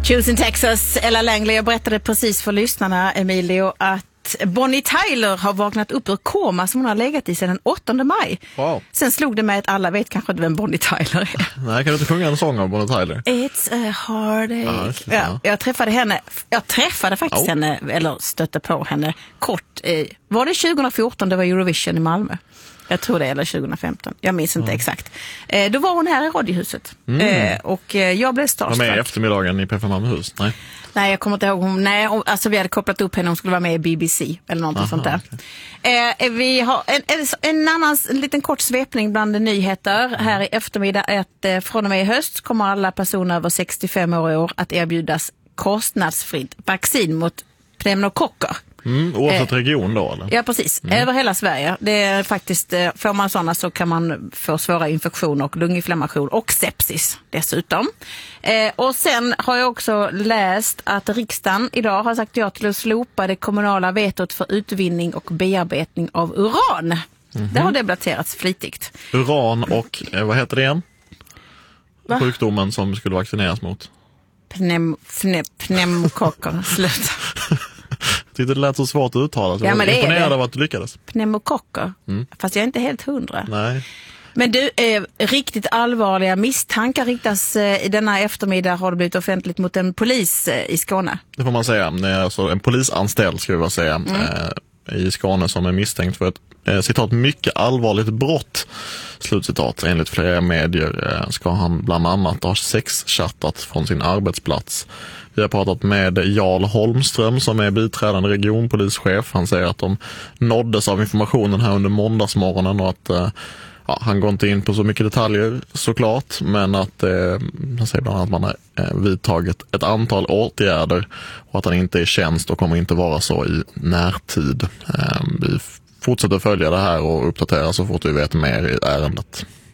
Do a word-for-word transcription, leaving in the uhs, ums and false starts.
Houston, Texas, Ella Langley. Jag berättade precis för lyssnarna, Emilio, att Bonnie Tyler har vaknat upp ur koma som hon har legat i sedan den åttonde maj. Wow. Sen slog det mig att alla vet kanske inte vem Bonnie Tyler är. Nej, kan du inte sjunga en sång av Bonnie Tyler? It's a heartache. Ja, ja, jag träffade henne, jag träffade faktiskt oh. henne, eller stötte på henne kort. Eh, var det tjugo fjorton, det var Eurovision i Malmö? Jag tror det, eller tjugo femton. Jag minns inte mm. exakt. Eh, då var hon här i Radiohuset. Mm. Eh, och eh, jag blev starstruck. Var med i eftermiddagen i P fem Malmöhus? Nej. Nej, jag kommer inte ihåg. Hon, nej, alltså vi hade kopplat upp henne. Hon skulle vara med i B B C eller något Aha, sånt där. Okay. Eh, vi har en, en, en annan en liten kort svepning bland nyheter mm. här i eftermiddag. Att eh, från och med i höst kommer alla personer över sextiofem år i år att erbjudas kostnadsfritt vaccin mot pneumokocker. Mm, oavsett eh, region då, eller? Ja, precis. Mm. Över hela Sverige. Det är faktiskt, får man sådana så kan man få svåra infektioner och lunginflammation och sepsis dessutom. Eh, och sen har jag också läst att riksdagen idag har sagt ja till att slopa det kommunala vetot för utvinning och bearbetning av uran. Mm-hmm. Det har debatterats flitigt. Uran och, eh, vad heter det igen? Va? Sjukdomen som skulle vaccineras mot? Pneum, pneum, pneumokocker. Sluta. Jag tyckte det lät så svårt att uttala. Så ja, jag var imponerad av att du lyckades. Pneumokocker. Mm. Fast jag är inte helt hundra. Nej. Men du, eh, riktigt allvarliga misstankar riktas eh, i denna eftermiddag har det blivit offentligt mot en polis eh, i Skåne. Det får man säga. Det är alltså en polisanställd, ska vi väl säga, mm. eh, i Skåne som är misstänkt för ett eh, citat mycket allvarligt brott. Slutcitat. Enligt flera medier eh, ska han bland annat ha sexchattat från sin arbetsplats. Vi har pratat med Jarl Holmström som är biträdande regionpolischef. Han säger att de nåddes av informationen här under måndagsmorgonen och att eh, ja, han går inte in på så mycket detaljer såklart, men att eh, han säger bland annat att man har eh, vidtagit ett antal åtgärder och att han inte är i tjänst och kommer inte vara så i närtid. Eh, vi fortsätter följa det här och uppdatera så fort vi vet mer i ärendet.